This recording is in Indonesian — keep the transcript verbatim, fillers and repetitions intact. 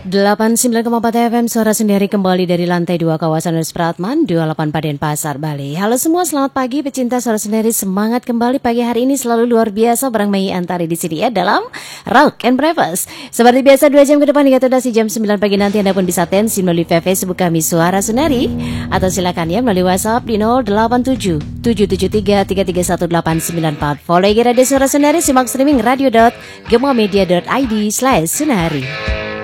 delapan puluh sembilan koma empat F M Suara Sendiri kembali dari lantai dua kawasan Supratman dua puluh delapan Paden Pasar, Bali. Halo semua, selamat pagi pecinta Suara Sendiri. Semangat kembali pagi hari ini selalu luar biasa bareng Mei Antari di sini ya dalam Rock and Breakfast. Seperti biasa dua jam ke depan hingga terdasi jam sembilan pagi nanti Anda pun bisa tensi melalui Facebook kami Suara Sendiri atau silakan ya melalui WhatsApp di nol delapan tujuh tujuh tujuh tiga tiga tiga satu delapan sembilan empat. Follow I G Radio Suara Sendiri, simak streaming radio dot gemamedia dot id slash Sunari.